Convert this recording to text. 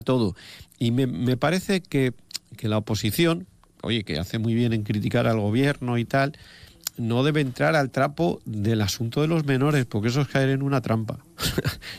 todo. Y me parece que la oposición, oye, que hace muy bien en criticar al gobierno y tal, no debe entrar al trapo del asunto de los menores, porque eso es caer en una trampa.